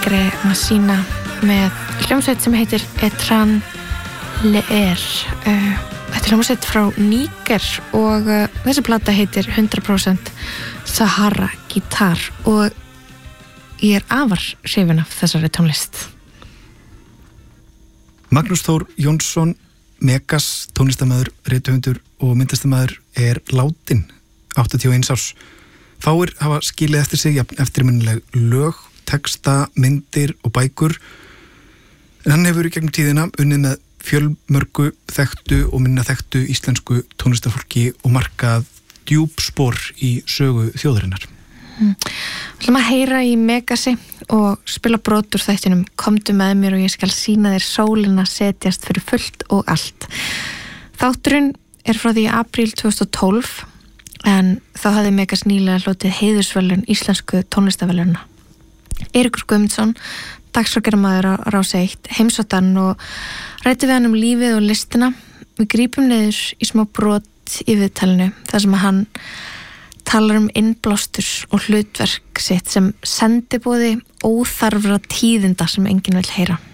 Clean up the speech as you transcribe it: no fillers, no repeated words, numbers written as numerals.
Negre Machina með hljómsveit sem heitir Etran Leer. Þetta er hljómsveit frá Níger og þessi plata heitir 100% Sahara Guitar og ég afar hrifin af þessari tónlist. Magnús Þór Jónsson, Megas, tónlistarmaður, rithöfundur og myndlistarmaður látinn 81 árs. Fáir hafa skilið eftir sig eftirminnileg lög, texta, myndir og bækur. En hann hefur í gegnum tíðina unnið með fjölmörgu þekktu og minna þekktu íslensku tónlistarfólki og markað djúp spor í sögu þjóðarinnar. Við ætlum að heyra í Megasi og spila brot úr þættinum Komdu með mér og ég skal sýna þér sólina setjast fyrir fullt og allt. Þátturinn frá því apríl 2012 en þá hafði Megas nýlega hlotið heiðursverðlaun íslensku tónlistarverðlauna. Eiríkur Guðmundsson, dagskrárgerðarmaður á Rás 1, heimsótti hann og ræddi við hann lífið og listina. Við grípum niður í smá brot í viðtalinu þar sem hann talar innblástur og hlutverk sitt sem sendiboði óþarfra tíðinda sem enginn vill heyra.